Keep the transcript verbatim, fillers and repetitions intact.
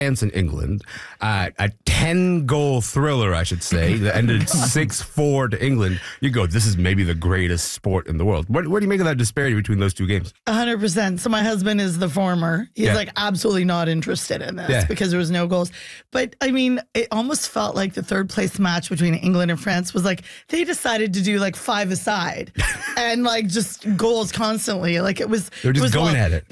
France and England, uh, a ten-goal thriller, I should say, that ended six four to England. You go, this is maybe the greatest sport in the world. What, what do you make of that disparity between those two games? one hundred percent. So my husband is the former. He's Yeah. like absolutely not interested in this Yeah. because there was no goals. But I mean, it almost felt like the third place match between England and France was like they decided to do like five aside and like just goals constantly. Like it was. They're it just was going wild. at it.